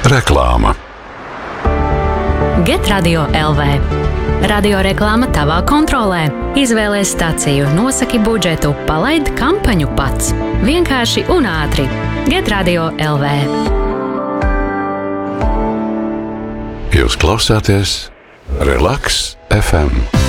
Reklāma. Get Radio LV. Radioreklāma tavā kontrolē. Izvēlies staciju, nosaki budžetu, palaid kampaņu pats. Vienkārši un ātri. Get Radio LV. Jūs klausāties Relaks FM.